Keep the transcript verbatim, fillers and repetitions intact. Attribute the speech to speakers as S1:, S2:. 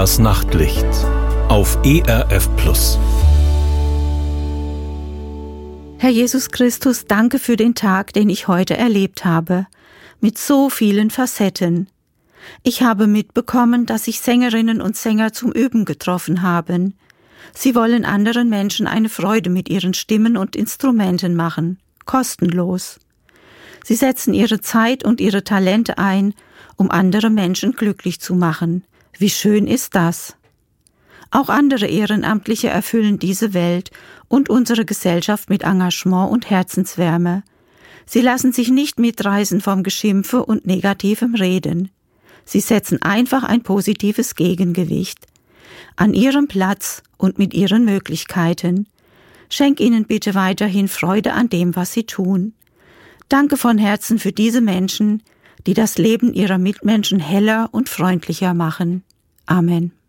S1: Das Nachtlicht auf E R F Plus.
S2: Herr Jesus Christus, danke für den Tag, den ich heute erlebt habe, mit so vielen Facetten. Ich habe mitbekommen, dass sich Sängerinnen und Sänger zum Üben getroffen haben. Sie wollen anderen Menschen eine Freude mit ihren Stimmen und Instrumenten machen, kostenlos. Sie setzen ihre Zeit und ihre Talente ein, um andere Menschen glücklich zu machen. Wie schön ist das? Auch andere Ehrenamtliche erfüllen diese Welt und unsere Gesellschaft mit Engagement und Herzenswärme. Sie lassen sich nicht mitreißen vom Geschimpfe und negativem Reden. Sie setzen einfach ein positives Gegengewicht. An ihrem Platz und mit ihren Möglichkeiten. Schenk ihnen bitte weiterhin Freude an dem, was sie tun. Danke von Herzen für diese Menschen, die das Leben ihrer Mitmenschen heller und freundlicher machen. Amen.